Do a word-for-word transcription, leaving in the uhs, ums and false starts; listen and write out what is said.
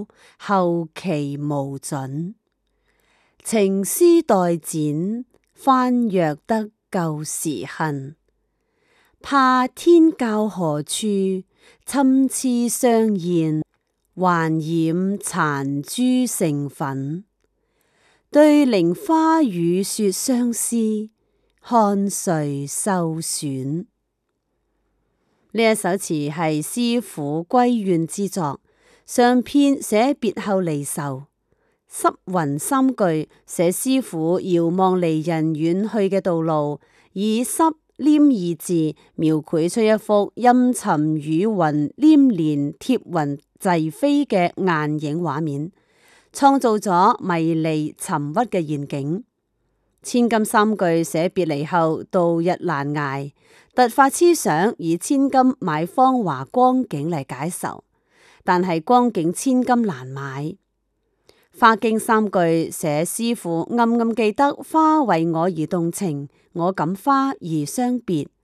後期無盡。情絲待剪，翻若得舊時恨。怕天教何處，參差相現，還染殘朱成粉。對菱花雨雪相思，看誰受損。呢一首詞係師傅歸怨之作，上片寫別後離愁，濕雲三句寫師傅遙望離人遠去嘅道路，以濕黏二字描繪出一幅陰沉雨雲黏連貼雲滯飛嘅雁影畫面，創造咗迷離沉鬱嘅現景。千金三句寫別離後度日難捱，突發癡想以千金買芳華光景嚟解愁，但係光景千金難買。花經三句寫師傅暗暗記得花為我而動情，我感花而傷別。